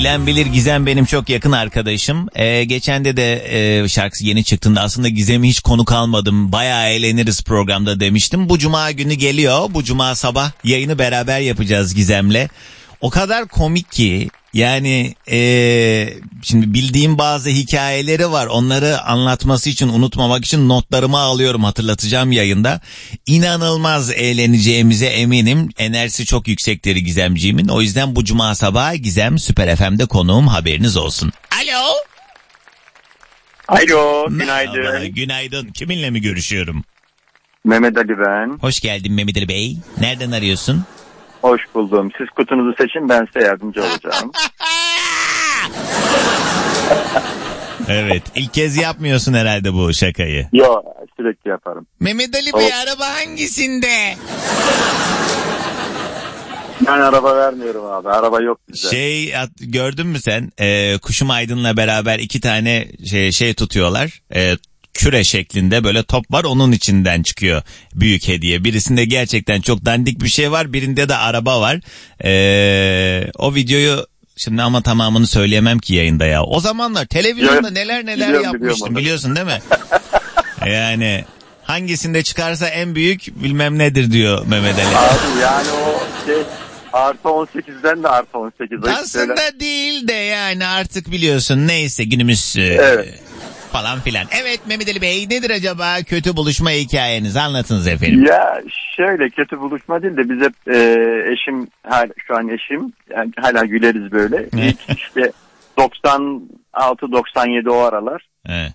Bilen bilir, Gizem benim çok yakın arkadaşım. Geçen de şarkısı yeni çıktığında aslında Gizem'i hiç konuk almadım. Bayağı eğleniriz programda demiştim. Bu cuma günü geliyor. Bu cuma sabah yayını beraber yapacağız Gizem'le. O kadar komik ki yani şimdi bildiğim bazı hikayeleri var. Onları anlatması için, unutmamak için notlarımı alıyorum, hatırlatacağım yayında. İnanılmaz eğleneceğimize eminim. Enerjisi çok yüksektir Gizemciğimin. O yüzden bu cuma sabahı Gizem Süper FM'de konuğum, haberiniz olsun. Alo. Alo, günaydın. Merhaba, günaydın. Kiminle mi görüşüyorum? Mehmet Ali ben. Hoş geldin Mehmet Ali Bey. Nereden arıyorsun? Hoş buldum. Siz kutunuzu seçin, ben size yardımcı olacağım. Evet, ilk kez yapmıyorsun herhalde bu şakayı. Yo, sürekli yaparım. Mehmet Ali Bey, araba hangisinde? Ben araba vermiyorum abi. Araba yok bizde. Gördün mü sen? Kuşum Aydın'la beraber iki tane şey tutuyorlar. Küre şeklinde böyle top var, onun içinden çıkıyor büyük hediye. Birisinde gerçekten çok dandik bir şey var, birinde de araba var. O videoyu şimdi ama tamamını söyleyemem ki yayında ya. O zamanlar televizyonda neler yapmıştım, biliyorsun değil mi? Yani hangisinde çıkarsa en büyük bilmem nedir diyor Mehmet Ali. Abi yani o artı 18'den de artı 18. Aslında değil de yani artık biliyorsun, neyse günümüz... Evet. Falan filan. Evet Mehmet Ali Bey, nedir acaba kötü buluşma hikayeniz? Anlatınız efendim. Ya şöyle, kötü buluşma değil de biz hep eşim, şu an eşim, yani hala güleriz böyle. İlk işte 96-97 o aralar. Evet.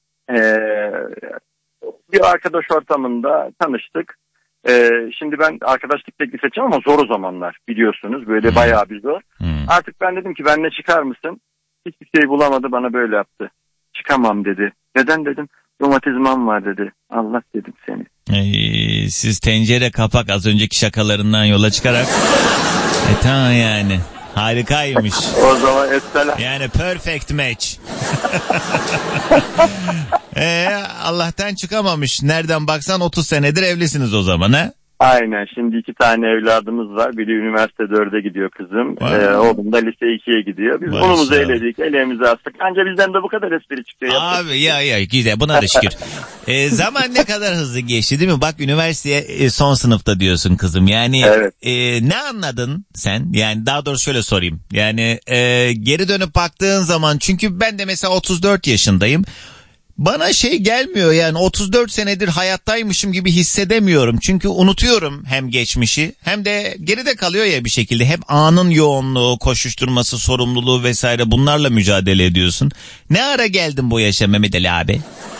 Bir arkadaş ortamında tanıştık. Şimdi ben arkadaşlık teklif edeceğim ama zor o zamanlar, biliyorsunuz, böyle bayağı bir zor. Artık ben dedim ki benimle çıkar mısın? Hiçbir şey bulamadı, bana böyle yaptı. Çıkamam dedi. Neden dedim? Romatizmam var dedi. Allah dedim seni. Siz tencere kapak, az önceki şakalarından yola çıkarak. Tamam yani. Harikaymış. O zaman etseler. Yani perfect match. Allah'tan çıkamamış. Nereden baksan 30 senedir evlisiniz o zaman ha? Aynen. Şimdi 2 tane evladımız var. Biri üniversite 4'e gidiyor kızım. Oğlum da lise 2'ye gidiyor. Biz onumuzu eledik. Elimizi astık. Anca bizden de bu kadar espri çıkıyor. Abi ya güzel. Buna da şükür. Zaman ne kadar hızlı geçti değil mi? Bak, üniversiteye son sınıfta diyorsun kızım. Yani evet. Ne anladın sen? Yani daha doğrusu şöyle sorayım. Yani geri dönüp baktığın zaman, çünkü ben de mesela 34 yaşındayım. Bana şey gelmiyor yani, 34 senedir hayattaymışım gibi hissedemiyorum. Çünkü unutuyorum hem geçmişi hem de geride kalıyor ya bir şekilde. Hep anın yoğunluğu, koşuşturması, sorumluluğu vesaire, bunlarla mücadele ediyorsun. Ne ara geldin bu yaşa Mehmet Ali abi?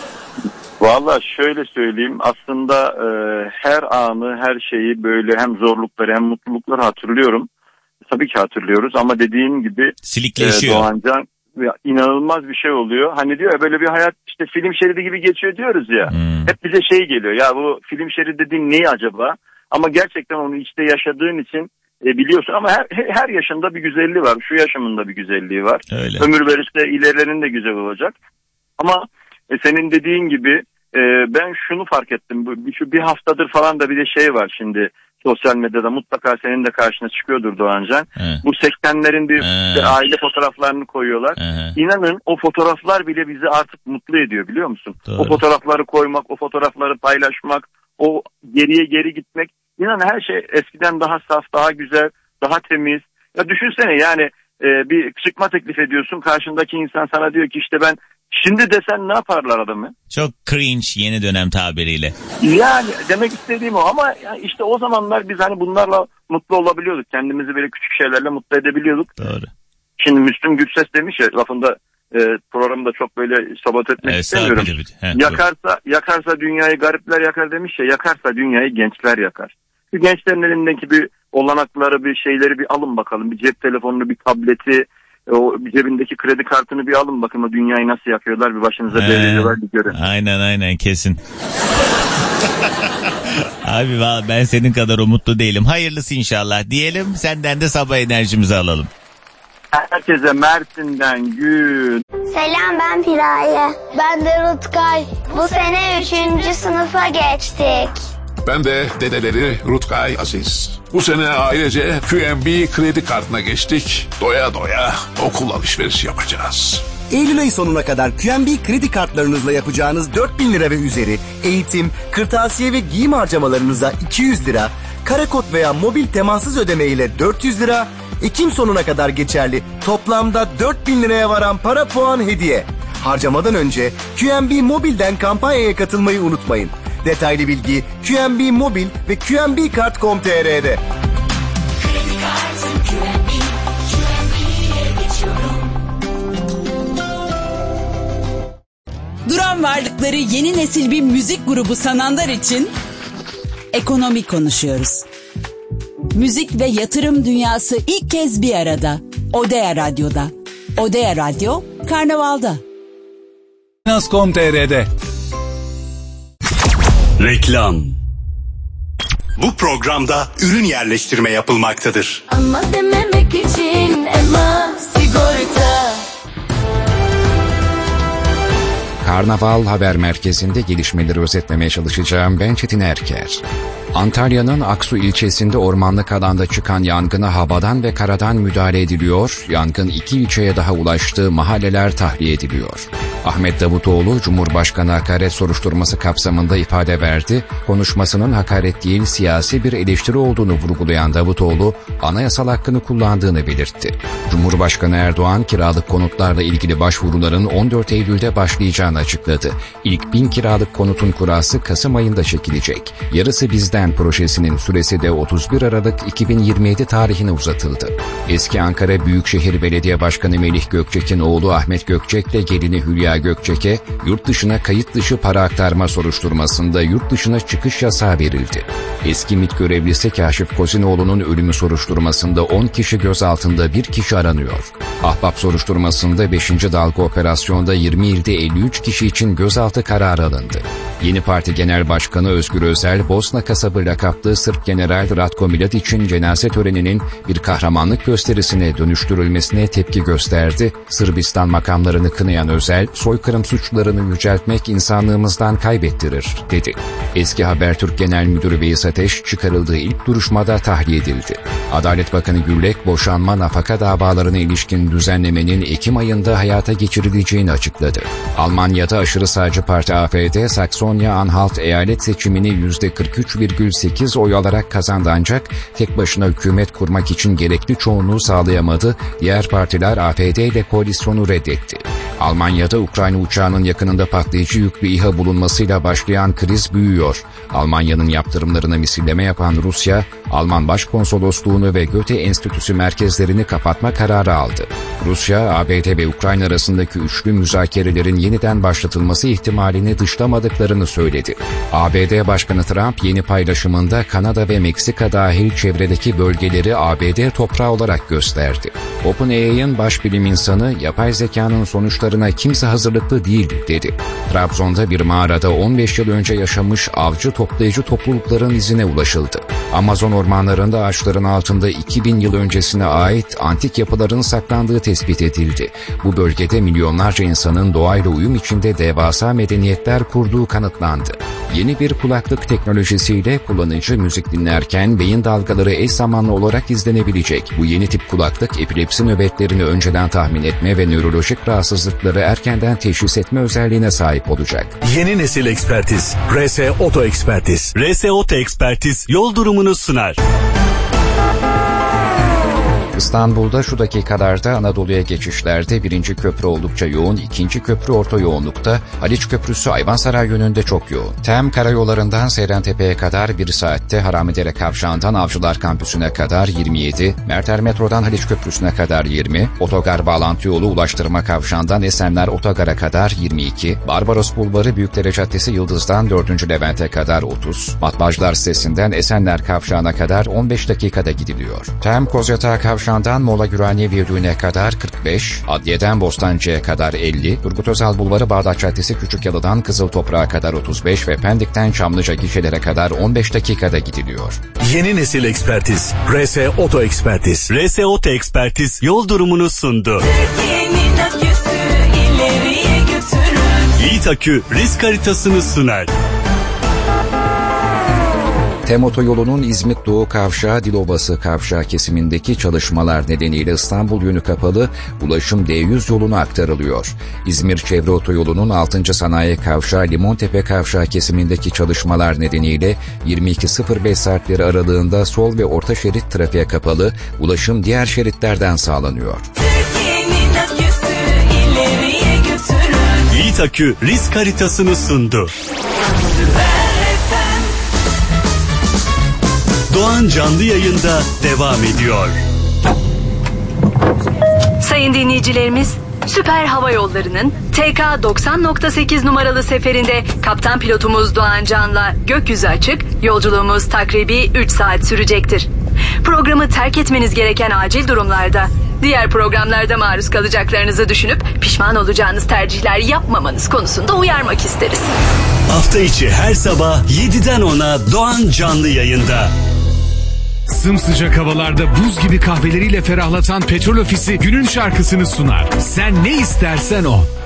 Valla şöyle söyleyeyim, aslında her anı, her şeyi, böyle hem zorlukları hem mutlulukları hatırlıyorum. Tabii ki hatırlıyoruz ama dediğin gibi silikleşiyor. Doğancan, inanılmaz bir şey oluyor. Hani diyor ya, böyle bir hayat işte film şeridi gibi geçiyor diyoruz ya. Hep bize şey geliyor ya, bu film şeridi dediğin ne acaba? Ama gerçekten onu işte yaşadığın için biliyorsun. Ama her yaşında bir güzelliği var. Şu yaşamında bir güzelliği var. Öyle. Ömür verirse ilerilerinin de güzel olacak. Ama senin dediğin gibi ben şunu fark ettim. Şu bir haftadır falan da bir de şey var şimdi. Sosyal medyada mutlaka senin de karşına çıkıyordur Doğancan. Bu 80'lerin bir aile fotoğraflarını koyuyorlar. İnanın o fotoğraflar bile bizi artık mutlu ediyor, biliyor musun? Doğru. O fotoğrafları koymak, o fotoğrafları paylaşmak, o geri gitmek. İnanın her şey eskiden daha saf, daha güzel, daha temiz. Ya düşünsene yani bir çıkma teklif ediyorsun. Karşındaki insan sana diyor ki işte ben, şimdi desen ne yaparlar adamı? Çok cringe, yeni dönem tabiriyle. Yani demek istediğim o, ama işte o zamanlar biz hani bunlarla mutlu olabiliyorduk. Kendimizi böyle küçük şeylerle mutlu edebiliyorduk. Doğru. Şimdi Müslüm Gürses demiş ya lafında, programda çok böyle sabote etmek istemiyorum. Yakarsa dünyayı garipler yakar demiş ya, yakarsa dünyayı gençler yakar. Şu gençlerin elindeki bir olanakları, bir şeyleri bir alın bakalım. Bir cep telefonunu, bir tableti, o cebindeki kredi kartını bir alın bakın, o dünyayı nasıl yakıyorlar, bir başınıza deviriyorlar, bir görün. Aynen kesin. Abi vallahi ben senin kadar umutlu değilim. Hayırlısı inşallah diyelim, senden de sabah enerjimizi alalım. Herkese Mersin'den gün. Selam, ben Piraye. Ben de Rutkay. Bu sene 3. sınıfa geçtik. Ben de dedeleri Rutkay Aziz. Bu sene ailece QNB kredi kartına geçtik. Doya doya okul alışverişi yapacağız. Eylül ayı sonuna kadar QNB kredi kartlarınızla yapacağınız 4.000 lira ve üzeri eğitim, kırtasiye ve giyim harcamalarınıza 200 lira, karakod veya mobil temassız ödeme ile 400 lira, Ekim sonuna kadar geçerli toplamda 4.000 liraya varan para puan hediye. Harcamadan önce QNB Mobil'den kampanyaya katılmayı unutmayın. Detaylı bilgi QNB Mobil ve qnbkart.com.tr'de. Kredi kartım QNB'ye geçiyorum. Duran varlıkları yeni nesil bir müzik grubu sananlar için ekonomi konuşuyoruz. Müzik ve yatırım dünyası ilk kez bir arada. Odea Radyo'da. Odea Radyo, Karnaval'da. Finans.com.tr'de. Reklam. Bu programda ürün yerleştirme yapılmaktadır. Ama dememek için Ema Sigorta. Karnaval Haber Merkezi'nde gelişmeleri özetlemeye çalışacağım. Ben Çetin Erker. Antalya'nın Aksu ilçesinde ormanlık alanda çıkan yangına havadan ve karadan müdahale ediliyor. Yangın 2 ilçeye daha ulaştı, mahalleler tahliye ediliyor. Ahmet Davutoğlu, Cumhurbaşkanı hakaret soruşturması kapsamında ifade verdi. Konuşmasının hakaret değil, siyasi bir eleştiri olduğunu vurgulayan Davutoğlu, anayasal hakkını kullandığını belirtti. Cumhurbaşkanı Erdoğan, kiralık konutlarla ilgili başvuruların 14 Eylül'de başlayacağını açıkladı. İlk 1000 kiralık konutun kurası Kasım ayında çekilecek. Yarısı bizden projesinin süresi de 31 Aralık 2027 tarihine uzatıldı. Eski Ankara Büyükşehir Belediye Başkanı Melih Gökçek'in oğlu Ahmet Gökçek'le gelini Hülya Gökçek'e yurt dışına kayıt dışı para aktarma soruşturmasında yurt dışına çıkış yasağı verildi. Eski MİT görevlisi Kaşif Kozinoğlu'nun ölümü soruşturmasında 10 kişi gözaltında, 1 kişi aranıyor. Ahbap soruşturmasında 5. dalga operasyonda 20 ilde 53 kişi için gözaltı kararı alındı. Yeni Parti Genel Başkanı Özgür Özel, Bosna kasabı lakaplı Sırp General Ratko Mladić'in cenaze töreninin bir kahramanlık gösterisine dönüştürülmesine tepki gösterdi. Sırbistan makamlarını kınayan Özel, soykırım suçlarını yüceltmek insanlığımızdan kaybettirir, dedi. Eski Habertürk Genel Müdürü Veys Ateş, çıkarıldığı ilk duruşmada tahliye edildi. Adalet Bakanı Gürlek, boşanma nafaka davalarına ilişkin düzenlemenin Ekim ayında hayata geçirileceğini açıkladı. Almanya'da aşırı sağcı parti AfD, Saksonya-Anhalt eyalet seçimini %43,8 oy alarak kazandı, ancak tek başına hükümet kurmak için gerekli çoğunluğu sağlayamadı. Diğer partiler AfD ile koalisyonu reddetti. Almanya'da Ukrayna uçağının yakınında patlayıcı yüklü İHA bulunmasıyla başlayan kriz büyüyor. Almanya'nın yaptırımlarına misilleme yapan Rusya, Alman Başkonsolosluğunu ve Goethe Enstitüsü merkezlerini kapatma kararı aldı. Rusya, ABD ve Ukrayna arasındaki üçlü müzakerelerin yeniden başlatılması ihtimalini dışlamadıklarını söyledi. ABD Başkanı Trump yeni paylaşımında Kanada ve Meksika dahil çevredeki bölgeleri ABD toprağı olarak gösterdi. OpenAI'ın baş bilim insanı, yapay zekanın sonuçlarına kimse hazırlıklı değil, dedi. Trabzon'da bir mağarada 15 yıl önce yaşamış avcı toplayıcı toplulukların izine ulaşıldı. Amazon ormanlarında ağaçların altında 2000 yıl öncesine ait antik yapıların saklandığı tespit edildi. Bu bölgede milyonlarca insanın doğayla uyum içinde devasa medeniyetler kurduğu kanıtlandı. Yeni bir kulaklık teknolojisiyle kullanıcı müzik dinlerken beyin dalgaları eş zamanlı olarak izlenebilecek. Bu yeni tip kulaklık epilepsi nöbetlerini önceden tahmin etme ve nörolojik rahatsızlıkları erkenden teşhis etme özelliğine sahip olacak. Yeni nesil ekspertiz. RS Oto Ekspertiz. RS Oto Ekspertiz yol durumunu sunar. İstanbul'da şu dakikalarda Anadolu'ya geçişlerde 1. köprü oldukça yoğun, 2. köprü orta yoğunlukta, Haliç Köprüsü Ayvansaray yönünde çok yoğun. TEM karayollarından Seyrantepe'ye kadar 1 saatte, Haramidere Kavşağı'ndan Avcılar Kampüsü'ne kadar 27, Merter Metro'dan Haliç Köprüsü'ne kadar 20, otogar bağlantı yolu Ulaştırma Kavşağı'ndan Esenler Otogar'a kadar 22, Barbaros Bulvarı Büyükdere Caddesi Yıldız'dan 4. Levent'e kadar 30, Matbaacılar sitesinden Esenler Kavşağı'na kadar 15 dakikada gidiliyor. TEM Kozyatağı Kavşağı'ndan Mola Güraniye Viyadüğü'ne kadar 45, Adliye'den Bostancı'ya kadar 50, Turgut Özal Bulvarı Bağdat Caddesi Küçükyalı'dan Kızıl Toprağa kadar 35 ve Pendik'ten Çamlıca gişelere kadar 15 dakikada gidiliyor. Yeni nesil ekspertiz. RS Oto Ekspertiz. RS Oto Ekspertiz yol durumunu sundu. Türkiye'nin aküsü ileriye götürür. Yiğit Akü risk haritasını sunar. TEM otoyolunun İzmit Doğu Kavşağı Dilobası Kavşağı kesimindeki çalışmalar nedeniyle İstanbul yönü kapalı, ulaşım D100 yoluna aktarılıyor. İzmir Çevre Otoyolu'nun 6. Sanayi Kavşağı Limontepe Kavşağı kesimindeki çalışmalar nedeniyle 22.05 saatleri aralığında sol ve orta şerit trafiğe kapalı, ulaşım diğer şeritlerden sağlanıyor. Türkiye'nin aküsü ileriye götürür. Yiğit Akü risk haritasını sundu. Doğan canlı yayında devam ediyor. Sayın dinleyicilerimiz, Süper Hava Yolları'nın TK 90.8 numaralı seferinde kaptan pilotumuz Doğan Can'la gökyüzü açık, yolculuğumuz takribi 3 saat sürecektir. Programı terk etmeniz gereken acil durumlarda, diğer programlarda maruz kalacaklarınızı düşünüp pişman olacağınız tercihler yapmamanız konusunda uyarmak isteriz. Hafta içi her sabah 7'den 10'a Doğan canlı yayında. Sımsıcak havalarda buz gibi kahveleriyle ferahlatan Petrol Ofisi günün şarkısını sunar. Sen ne istersen o.